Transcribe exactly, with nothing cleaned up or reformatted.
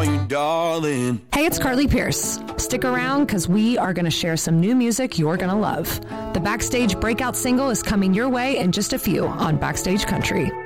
you, darling. Hey, it's Carly Pierce. Stick around because we are going to share some new music you're going to love. The Backstage breakout single is coming your way in just a few on Backstage Country.